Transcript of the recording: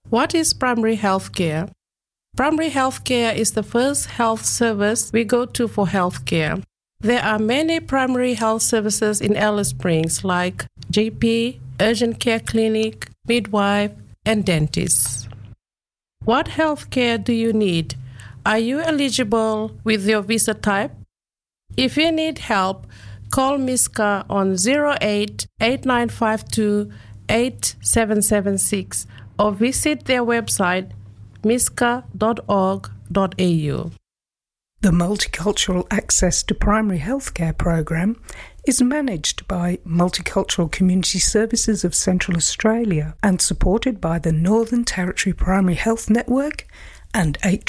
What is primary health care? Primary health care is the first health service we go to for health care. There are many primary health services in Alice Springs like GP, urgent care clinic, midwife, and dentist. What health care do you need? Are you eligible with your visa type? If you need help, call MISCA on 08-8952-8776 or visit their website misca.org.au. The Multicultural Access to Primary Healthcare program is managed by Multicultural Community Services of Central Australia and supported by the Northern Territory Primary Health Network and 8